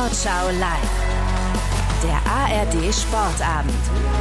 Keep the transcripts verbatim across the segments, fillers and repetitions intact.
Sportschau live. Der A R D Sportabend.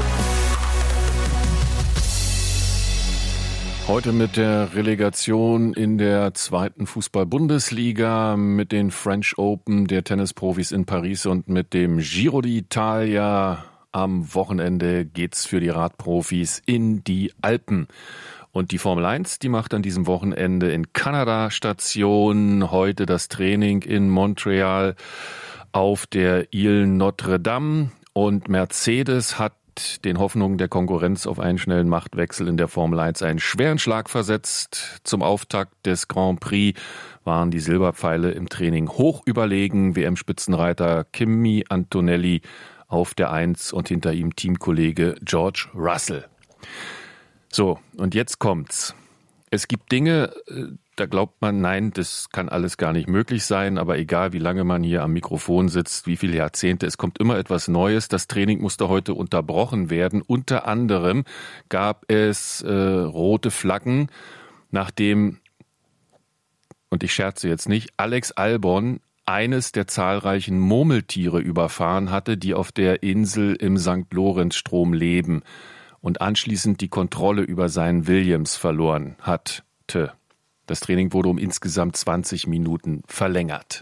Heute mit der Relegation in der zweiten Fußball-Bundesliga, mit den French Open der Tennisprofis in Paris und mit dem Giro d'Italia. Am Wochenende geht's für die Radprofis in die Alpen. Und die Formel eins, die macht an diesem Wochenende in Kanada Station. Heute das Training in Montreal auf der Ile Notre Dame. Und Mercedes hat den Hoffnungen der Konkurrenz auf einen schnellen Machtwechsel in der Formel eins einen schweren Schlag versetzt. Zum Auftakt des Grand Prix waren die Silberpfeile im Training hoch überlegen. W M-Spitzenreiter Kimi Antonelli auf der Eins und hinter ihm Teamkollege George Russell. So, und jetzt kommt's. Es gibt Dinge, da glaubt man, nein, das kann alles gar nicht möglich sein, aber egal, wie lange man hier am Mikrofon sitzt, wie viele Jahrzehnte, es kommt immer etwas Neues. Das Training musste heute unterbrochen werden. Unter anderem gab es äh, rote Flaggen, nachdem, und ich scherze jetzt nicht, Alex Albon eines der zahlreichen Murmeltiere überfahren hatte, die auf der Insel im Sankt Lorenz-Strom leben und anschließend die Kontrolle über seinen Williams verloren hatte. Das Training wurde um insgesamt zwanzig Minuten verlängert.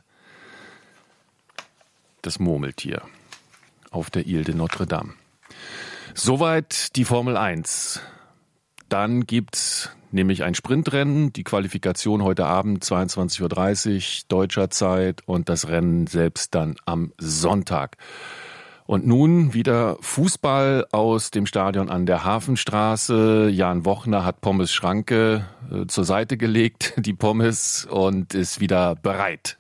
Das Murmeltier auf der Ile de Notre Dame. Soweit die Formel eins. Dann gibt's nämlich ein Sprintrennen, die Qualifikation heute Abend zweiundzwanzig Uhr dreißig deutscher Zeit und das Rennen selbst dann am Sonntag. Und nun wieder Fußball aus dem Stadion an der Hafenstraße. Jan Wochner hat Pommes Schranke äh, zur Seite gelegt, die Pommes, und ist wieder bereit.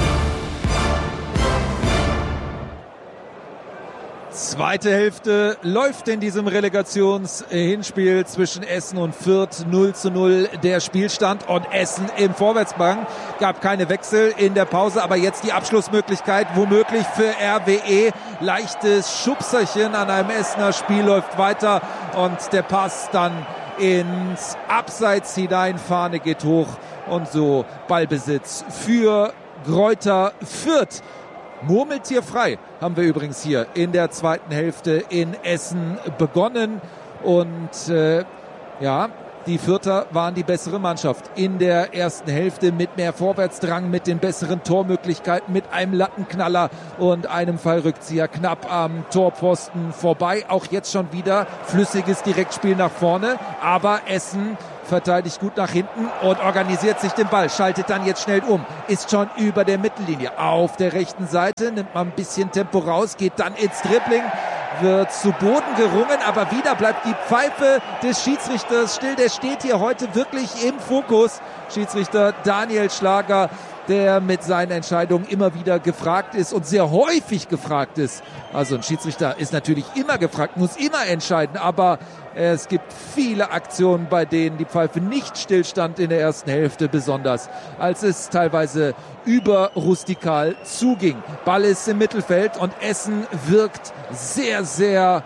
Zweite Hälfte läuft in diesem Relegationshinspiel zwischen Essen und Fürth. null zu null der Spielstand und Essen im Vorwärtsgang. Gab keine Wechsel in der Pause, aber jetzt die Abschlussmöglichkeit womöglich für R W E. Leichtes Schubserchen an einem Essener Spiel läuft weiter und der Pass dann ins Abseits hinein. Fahne geht hoch und so Ballbesitz für Greuther Fürth. Murmeltierfrei haben wir übrigens hier in der zweiten Hälfte in Essen begonnen. Und äh, ja, die Fürther waren die bessere Mannschaft in der ersten Hälfte mit mehr Vorwärtsdrang, mit den besseren Tormöglichkeiten, mit einem Lattenknaller und einem Fallrückzieher knapp am Torpfosten vorbei. Auch jetzt schon wieder flüssiges Direktspiel nach vorne, aber Essen verteidigt gut nach hinten und organisiert sich den Ball, schaltet dann jetzt schnell um, ist schon über der Mittellinie auf der rechten Seite, nimmt mal ein bisschen Tempo raus, geht dann ins Dribbling, wird zu Boden gerungen, aber wieder bleibt die Pfeife des Schiedsrichters still. Der steht hier heute wirklich im Fokus. Schiedsrichter Daniel Schlager, der mit seinen Entscheidungen immer wieder gefragt ist und sehr häufig gefragt ist. Also ein Schiedsrichter ist natürlich immer gefragt, muss immer entscheiden, aber es gibt viele Aktionen, bei denen die Pfeife nicht stillstand in der ersten Hälfte, besonders als es teilweise überrustikal zuging. Ball ist im Mittelfeld und Essen wirkt sehr, sehr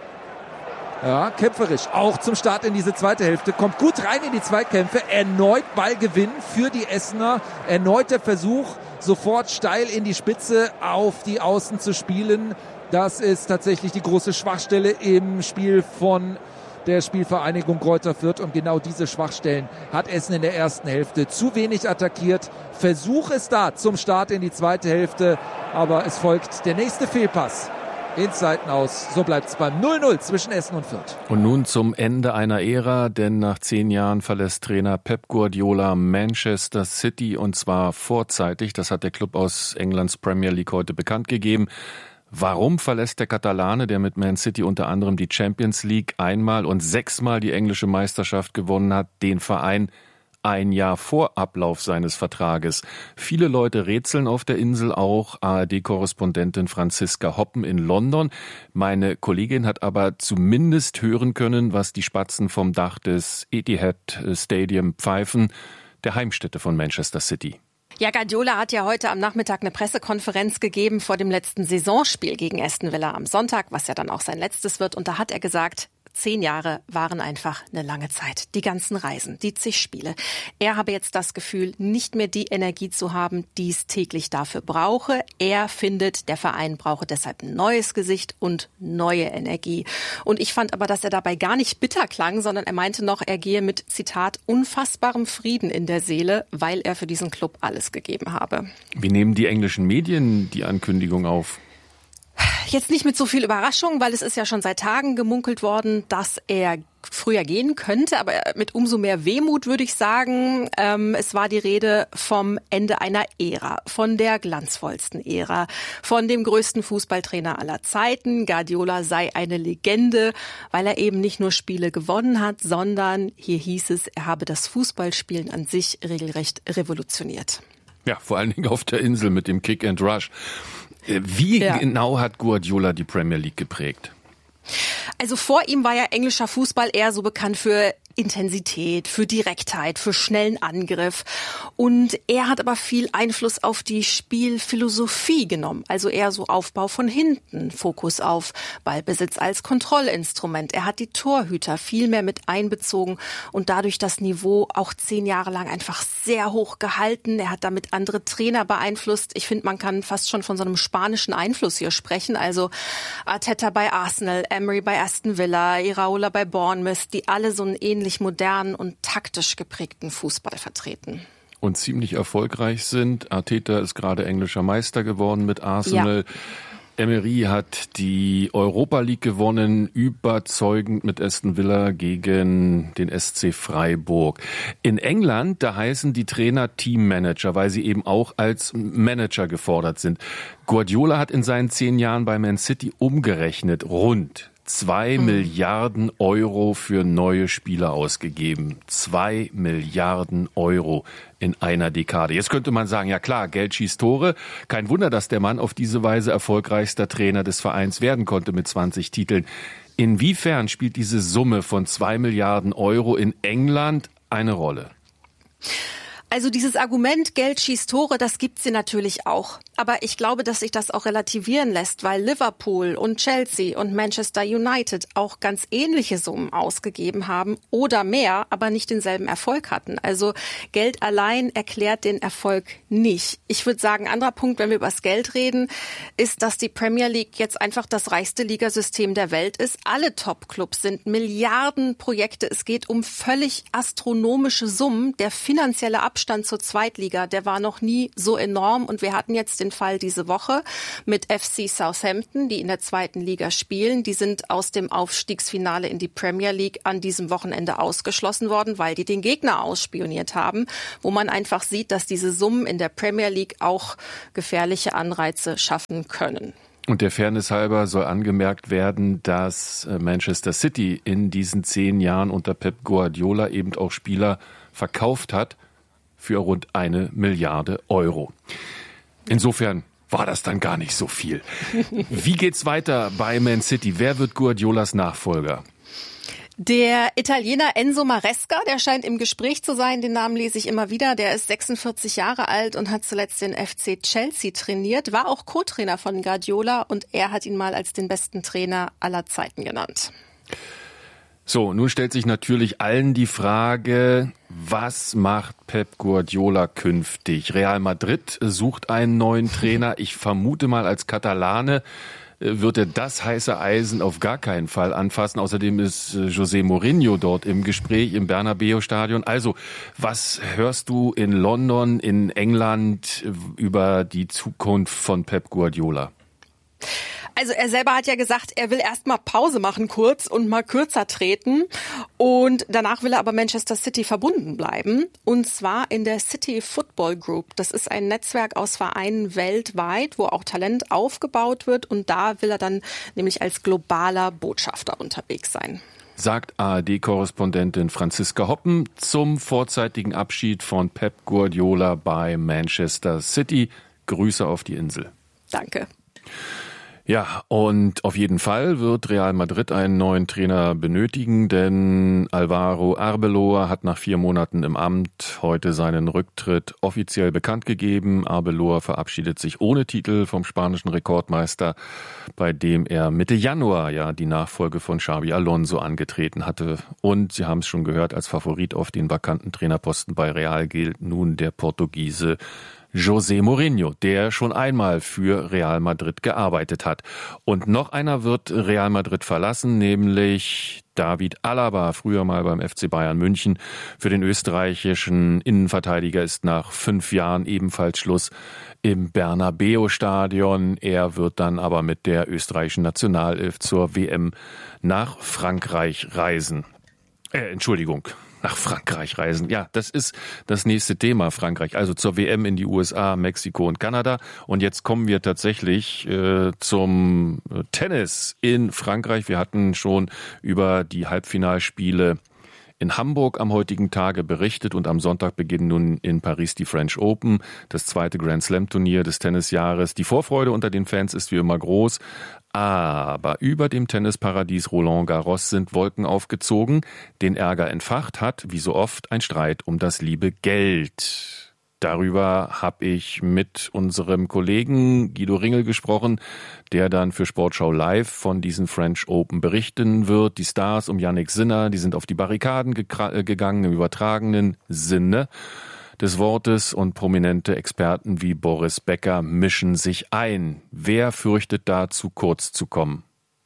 ja, kämpferisch. Auch zum Start in diese zweite Hälfte. Kommt gut rein in die Zweikämpfe. Erneut Ballgewinn für die Essener. Erneut der Versuch, sofort steil in die Spitze auf die Außen zu spielen. Das ist tatsächlich die große Schwachstelle im Spiel von der Spielvereinigung Greuther Fürth. Und genau diese Schwachstellen hat Essen in der ersten Hälfte zu wenig attackiert. Versuch ist da zum Start in die zweite Hälfte. Aber es folgt der nächste Fehlpass ins Seitenaus. So bleibt es beim null null zwischen Essen und Fürth. Und nun zum Ende einer Ära, denn nach zehn Jahren verlässt Trainer Pep Guardiola Manchester City und zwar vorzeitig. Das hat der Club aus Englands Premier League heute bekannt gegeben. Warum verlässt der Katalane, der mit Man City unter anderem die Champions League einmal und sechsmal die englische Meisterschaft gewonnen hat, den Verein ein Jahr vor Ablauf seines Vertrages? Viele Leute rätseln auf der Insel, auch A R D-Korrespondentin Franziska Hoppen in London. Meine Kollegin hat aber zumindest hören können, was die Spatzen vom Dach des Etihad Stadium pfeifen, der Heimstätte von Manchester City. Ja, Guardiola hat ja heute am Nachmittag eine Pressekonferenz gegeben vor dem letzten Saisonspiel gegen Aston Villa am Sonntag, was ja dann auch sein letztes wird. Und da hat er gesagt, Zehn Jahre waren einfach eine lange Zeit. Die ganzen Reisen, die zig Spiele. Er habe jetzt das Gefühl, nicht mehr die Energie zu haben, die es täglich dafür brauche. Er findet, der Verein brauche deshalb ein neues Gesicht und neue Energie. Und ich fand aber, dass er dabei gar nicht bitter klang, sondern er meinte noch, er gehe mit, Zitat, unfassbarem Frieden in der Seele, weil er für diesen Club alles gegeben habe. Wie nehmen die englischen Medien die Ankündigung auf? Jetzt nicht mit so viel Überraschung, weil es ist ja schon seit Tagen gemunkelt worden, dass er früher gehen könnte, aber mit umso mehr Wehmut würde ich sagen. Ähm, es war die Rede vom Ende einer Ära, von der glanzvollsten Ära, von dem größten Fußballtrainer aller Zeiten. Guardiola sei eine Legende, weil er eben nicht nur Spiele gewonnen hat, sondern hier hieß es, er habe das Fußballspielen an sich regelrecht revolutioniert. Ja, vor allen Dingen auf der Insel mit dem Kick and Rush. Wie ja. genau hat Guardiola die Premier League geprägt? Also vor ihm war ja englischer Fußball eher so bekannt für Intensität, für Direktheit, für schnellen Angriff. Und er hat aber viel Einfluss auf die Spielphilosophie genommen. Also eher so Aufbau von hinten, Fokus auf Ballbesitz als Kontrollinstrument. Er hat die Torhüter viel mehr mit einbezogen und dadurch das Niveau auch zehn Jahre lang einfach sehr hoch gehalten. Er hat damit andere Trainer beeinflusst. Ich finde, man kann fast schon von so einem spanischen Einfluss hier sprechen. Also Arteta bei Arsenal, Emery bei Aston Villa, Iraola bei Bournemouth, die alle so einen ähnlichen modernen und taktisch geprägten Fußball vertreten. Und ziemlich erfolgreich sind. Arteta ist gerade englischer Meister geworden mit Arsenal. Ja. Emery hat die Europa League gewonnen, überzeugend mit Aston Villa gegen den S C Freiburg. In England, da heißen die Trainer Teammanager, weil sie eben auch als Manager gefordert sind. Guardiola hat in seinen zehn Jahren bei Man City umgerechnet rund Zwei mhm. Milliarden Euro für neue Spieler ausgegeben. Zwei Milliarden Euro in einer Dekade. Jetzt könnte man sagen, ja klar, Geld schießt Tore. Kein Wunder, dass der Mann auf diese Weise erfolgreichster Trainer des Vereins werden konnte mit zwanzig Titeln. Inwiefern spielt diese Summe von zwei Milliarden Euro in England eine Rolle? Also dieses Argument, Geld schießt Tore, das gibt's hier natürlich auch. Aber ich glaube, dass sich das auch relativieren lässt, weil Liverpool und Chelsea und Manchester United auch ganz ähnliche Summen ausgegeben haben oder mehr, aber nicht denselben Erfolg hatten. Also Geld allein erklärt den Erfolg nicht. Ich würde sagen, ein anderer Punkt, wenn wir über das Geld reden, ist, dass die Premier League jetzt einfach das reichste Ligasystem der Welt ist. Alle Top-Clubs sind Milliardenprojekte. Es geht um völlig astronomische Summen. Der finanzielle Abstand Abstand zur Zweitliga, der war noch nie so enorm und wir hatten jetzt den Fall diese Woche mit F C Southampton, die in der zweiten Liga spielen. Die sind aus dem Aufstiegsfinale in die Premier League an diesem Wochenende ausgeschlossen worden, weil die den Gegner ausspioniert haben, wo man einfach sieht, dass diese Summen in der Premier League auch gefährliche Anreize schaffen können. Und der Fairness halber soll angemerkt werden, dass Manchester City in diesen zehn Jahren unter Pep Guardiola eben auch Spieler verkauft hat für rund eine Milliarde Euro. Insofern war das dann gar nicht so viel. Wie geht's weiter bei Man City? Wer wird Guardiolas Nachfolger? Der Italiener Enzo Maresca, der scheint im Gespräch zu sein, den Namen lese ich immer wieder. Der ist sechsundvierzig Jahre alt und hat zuletzt den F C Chelsea trainiert, war auch Co-Trainer von Guardiola und er hat ihn mal als den besten Trainer aller Zeiten genannt. So, nun stellt sich natürlich allen die Frage, was macht Pep Guardiola künftig? Real Madrid sucht einen neuen Trainer. Ich vermute mal, als Katalane wird er das heiße Eisen auf gar keinen Fall anfassen. Außerdem ist José Mourinho dort im Gespräch im Bernabeu-Stadion. Also, was hörst du in London, in England über die Zukunft von Pep Guardiola? Also er selber hat ja gesagt, er will erst mal Pause machen kurz und mal kürzer treten und danach will er aber Manchester City verbunden bleiben und zwar in der City Football Group. Das ist ein Netzwerk aus Vereinen weltweit, wo auch Talent aufgebaut wird und da will er dann nämlich als globaler Botschafter unterwegs sein. Sagt A R D-Korrespondentin Franziska Hoppen zum vorzeitigen Abschied von Pep Guardiola bei Manchester City. Grüße auf die Insel. Danke. Ja, und auf jeden Fall wird Real Madrid einen neuen Trainer benötigen, denn Alvaro Arbeloa hat nach vier Monaten im Amt heute seinen Rücktritt offiziell bekannt gegeben. Arbeloa verabschiedet sich ohne Titel vom spanischen Rekordmeister, bei dem er Mitte Januar ja die Nachfolge von Xabi Alonso angetreten hatte. Und Sie haben es schon gehört, als Favorit auf den vakanten Trainerposten bei Real gilt nun der Portugiese José Mourinho, der schon einmal für Real Madrid gearbeitet hat. Und noch einer wird Real Madrid verlassen, nämlich David Alaba, früher mal beim F C Bayern München. Für den österreichischen Innenverteidiger ist nach fünf Jahren ebenfalls Schluss im Bernabeu-Stadion. Er wird dann aber mit der österreichischen Nationalelf zur W M nach Frankreich reisen. Äh, Entschuldigung. Nach Frankreich reisen. Ja, das ist das nächste Thema, Frankreich. Also zur W M in die U S A, Mexiko und Kanada. Und jetzt kommen wir tatsächlich äh, zum Tennis in Frankreich. Wir hatten schon über die Halbfinalspiele in Hamburg am heutigen Tage berichtet und am Sonntag beginnen nun in Paris die French Open, das zweite Grand Slam Turnier des Tennisjahres. Die Vorfreude unter den Fans ist wie immer groß, aber über dem Tennisparadies Roland Garros sind Wolken aufgezogen. Den Ärger entfacht hat, wie so oft, ein Streit um das liebe Geld. Darüber habe ich mit unserem Kollegen Guido Ringel gesprochen, der dann für Sportschau Live von diesen French Open berichten wird. Die Stars um Jannik Sinner, die sind auf die Barrikaden ge- gegangen im übertragenen Sinne des Wortes, und prominente Experten wie Boris Becker mischen sich ein. Wer fürchtet da zu kurz zu kommen?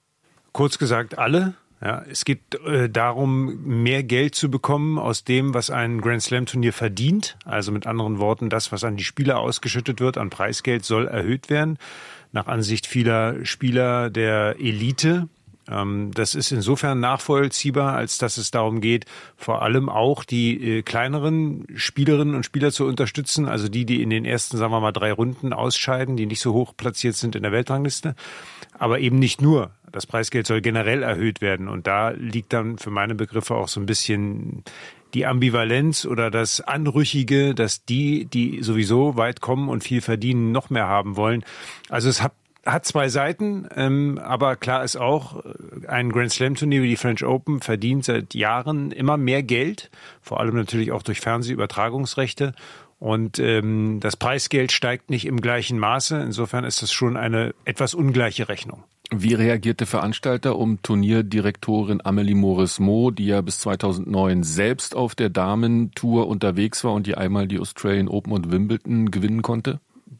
Kurz gesagt alle. Ja, es geht äh, darum, mehr Geld zu bekommen aus dem, was ein Grand Slam Turnier verdient. Also mit anderen Worten, das, was an die Spieler ausgeschüttet wird, an Preisgeld, soll erhöht werden. Nach Ansicht vieler Spieler der Elite. Ähm, das ist insofern nachvollziehbar, als dass es darum geht, vor allem auch die äh, kleineren Spielerinnen und Spieler zu unterstützen. Also die, die in den ersten, sagen wir mal, drei Runden ausscheiden, die nicht so hoch platziert sind in der Weltrangliste. Aber eben nicht nur. Das Preisgeld soll generell erhöht werden. Und da liegt dann für meine Begriffe auch so ein bisschen die Ambivalenz oder das Anrüchige, dass die, die sowieso weit kommen und viel verdienen, noch mehr haben wollen. Also es hat, hat zwei Seiten, ähm, aber klar ist auch, ein Grand Slam Turnier wie die French Open verdient seit Jahren immer mehr Geld, vor allem natürlich auch durch Fernsehübertragungsrechte. Und ähm, das Preisgeld steigt nicht im gleichen Maße. Insofern ist das schon eine etwas ungleiche Rechnung. Wie reagiert der Veranstalter um Turnierdirektorin Amélie Mauresmo, die ja bis zweitausendneun selbst auf der Damentour unterwegs war und die einmal die Australian Open und Wimbledon gewinnen konnte?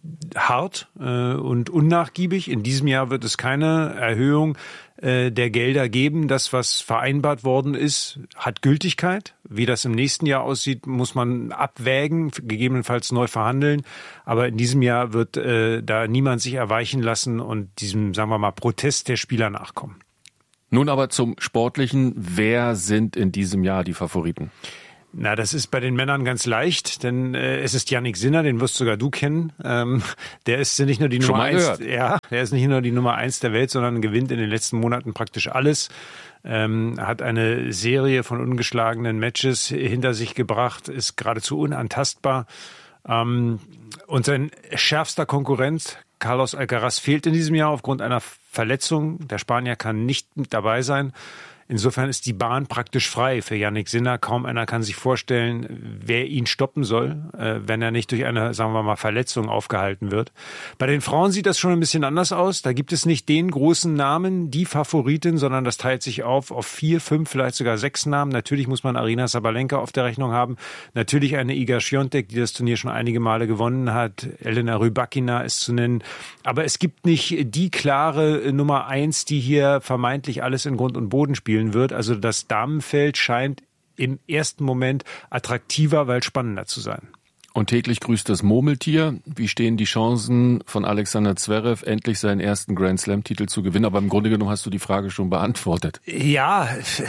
Hart äh, und unnachgiebig. In diesem Jahr wird es keine Erhöhung äh, der Gelder geben. Das, was vereinbart worden ist, hat Gültigkeit. Wie das im nächsten Jahr aussieht, muss man abwägen, gegebenenfalls neu verhandeln. Aber in diesem Jahr wird äh, da niemand sich erweichen lassen und diesem, sagen wir mal, Protest der Spieler nachkommen. Nun aber zum Sportlichen. Wer sind in diesem Jahr die Favoriten? Na, das ist bei den Männern ganz leicht, denn äh, es ist Jannik Sinner, den wirst sogar du kennen. Ähm, der ist nicht nur die Schon Nummer mal eins, gehört. ja, der ist nicht nur die Nummer eins der Welt, sondern gewinnt in den letzten Monaten praktisch alles. Ähm, hat eine Serie von ungeschlagenen Matches hinter sich gebracht, ist geradezu unantastbar. Ähm, und sein schärfster Konkurrent Carlos Alcaraz fehlt in diesem Jahr aufgrund einer Verletzung. Der Spanier kann nicht mit dabei sein. Insofern ist die Bahn praktisch frei für Jannik Sinner. Kaum einer kann sich vorstellen, wer ihn stoppen soll, äh, wenn er nicht durch eine, sagen wir mal, Verletzung aufgehalten wird. Bei den Frauen sieht das schon ein bisschen anders aus. Da gibt es nicht den großen Namen, die Favoritin, sondern das teilt sich auf auf vier, fünf, vielleicht sogar sechs Namen. Natürlich muss man Aryna Sabalenka auf der Rechnung haben. Natürlich eine Iga Świątek, die das Turnier schon einige Male gewonnen hat. Elena Rybakina ist zu nennen. Aber es gibt nicht die klare Nummer eins, die hier vermeintlich alles in Grund und Boden spielt. Wird. Also das Damenfeld scheint im ersten Moment attraktiver, weil spannender zu sein. Und täglich grüßt das Murmeltier. Wie stehen die Chancen von Alexander Zverev, endlich seinen ersten Grand Slam-Titel zu gewinnen? Aber im Grunde genommen hast du die Frage schon beantwortet. Ja,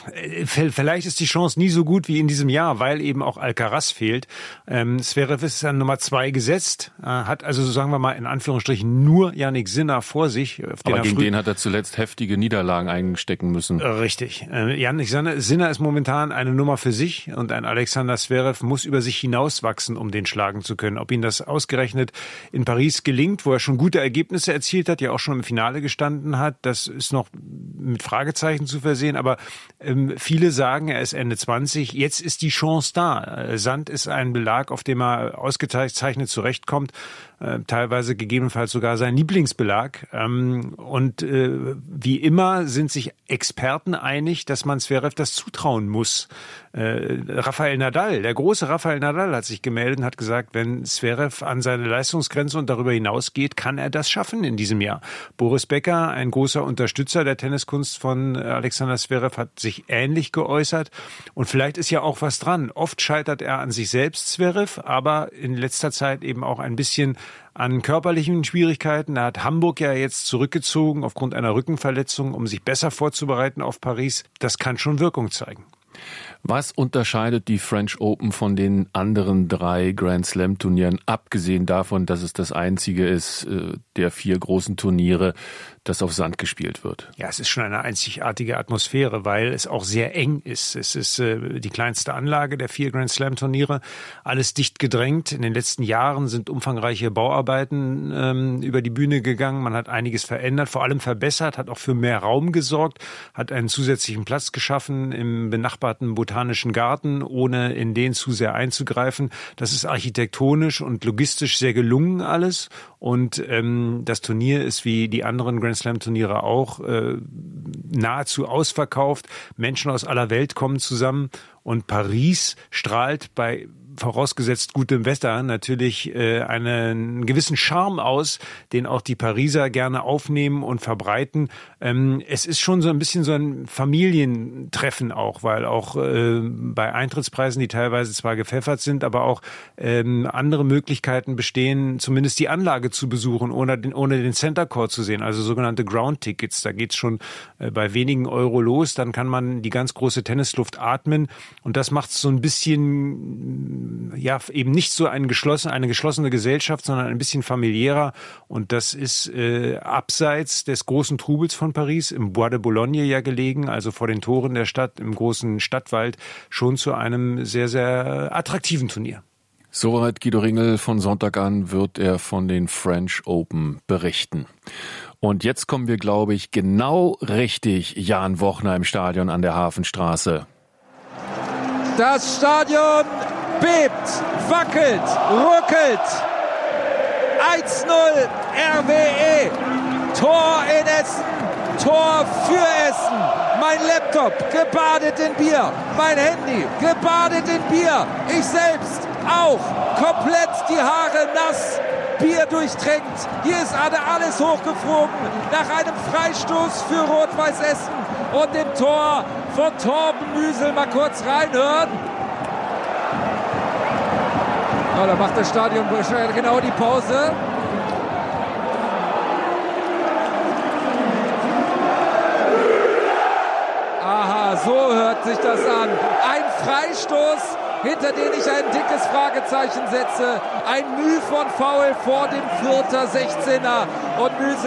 vielleicht ist die Chance nie so gut wie in diesem Jahr, weil eben auch Alcaraz fehlt. Ähm, Zverev ist an Nummer zwei gesetzt, äh, hat also, sagen wir mal, in Anführungsstrichen nur Jannik Sinner vor sich. Auf den Aber gegen früh- den hat er zuletzt heftige Niederlagen einstecken müssen. Richtig. Äh, Jannik Sinner ist momentan eine Nummer für sich und ein Alexander Zverev muss über sich hinauswachsen, um den schlagen zu können. Ob ihm das ausgerechnet in Paris gelingt, wo er schon gute Ergebnisse erzielt hat, ja auch schon im Finale gestanden hat, das ist noch mit Fragezeichen zu versehen. Aber ähm, viele sagen, er ist Ende zwanzig. Jetzt ist die Chance da. Sand ist ein Belag, auf dem er ausgezeichnet zurechtkommt. Äh, teilweise gegebenenfalls sogar sein Lieblingsbelag. Ähm, und äh, wie immer sind sich Experten einig, dass man Zverev das zutrauen muss. Äh, Rafael Nadal, der große Rafael Nadal hat sich gemeldet und hat gesagt, wenn Zverev an seine Leistungsgrenze und darüber hinausgeht, kann er das schaffen in diesem Jahr. Boris Becker, ein großer Unterstützer der Tenniskunst von Alexander Zverev, hat sich ähnlich geäußert. Und vielleicht ist ja auch was dran. Oft scheitert er an sich selbst, Zverev, aber in letzter Zeit eben auch ein bisschen an körperlichen Schwierigkeiten. Er hat Hamburg ja jetzt zurückgezogen aufgrund einer Rückenverletzung, um sich besser vorzubereiten auf Paris. Das kann schon Wirkung zeigen. Was unterscheidet die French Open von den anderen drei Grand Slam Turnieren, abgesehen davon, dass es das einzige ist der vier großen Turniere, das auf Sand gespielt wird? Ja, es ist schon eine einzigartige Atmosphäre, weil es auch sehr eng ist. Es ist äh, die kleinste Anlage der vier Grand Slam Turniere, alles dicht gedrängt. In den letzten Jahren sind umfangreiche Bauarbeiten ähm, über die Bühne gegangen. Man hat einiges verändert, vor allem verbessert, hat auch für mehr Raum gesorgt, hat einen zusätzlichen Platz geschaffen im benachbarten Botanischen Garten, ohne in den zu sehr einzugreifen. Das ist architektonisch und logistisch sehr gelungen alles. Und ähm, das Turnier ist wie die anderen Grand Slam Turniere auch äh, nahezu ausverkauft. Menschen aus aller Welt kommen zusammen und Paris strahlt bei vorausgesetzt gutem Wetter natürlich äh, einen gewissen Charme aus, den auch die Pariser gerne aufnehmen und verbreiten. Ähm, es ist schon so ein bisschen so ein Familientreffen auch, weil auch äh, bei Eintrittspreisen, die teilweise zwar gepfeffert sind, aber auch ähm, andere Möglichkeiten bestehen, zumindest die Anlage zu besuchen, ohne den, ohne den Center Court zu sehen, also sogenannte Ground Tickets. Da geht's schon äh, bei wenigen Euro los, dann kann man die ganz große Tennisluft atmen und das macht so ein bisschen ja, eben nicht so ein geschlossen, eine geschlossene Gesellschaft, sondern ein bisschen familiärer. Und das ist äh, abseits des großen Trubels von Paris, im Bois de Boulogne ja gelegen, also vor den Toren der Stadt, im großen Stadtwald, schon zu einem sehr, sehr attraktiven Turnier. Soweit Guido Ringel. Von Sonntag an wird er von den French Open berichten. Und jetzt kommen wir, glaube ich, genau richtig, Jan Wochner im Stadion an der Hafenstraße. Das Stadion bebt, wackelt, ruckelt. eins null R W E. Tor in Essen. Tor für Essen. Mein Laptop gebadet in Bier. Mein Handy gebadet in Bier. Ich selbst auch. Komplett die Haare nass. Bier durchtränkt. Hier ist alles hochgeflogen. Nach einem Freistoß für Rot-Weiß Essen und dem Tor von Torben Müsel. Mal kurz reinhören. Ja, da macht das Stadion genau die Pause. Aha, so hört sich das an. Ein Freistoß, hinter den ich ein dickes Fragezeichen setze. Ein Müh von Foul vor dem Vierter sechzehner. Und Müsel